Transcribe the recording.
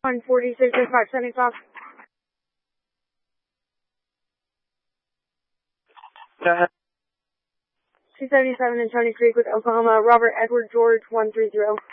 146 dispatch, sending stop. Go ahead. 277 in Tony Creek with Oklahoma, Robert Edward George 130.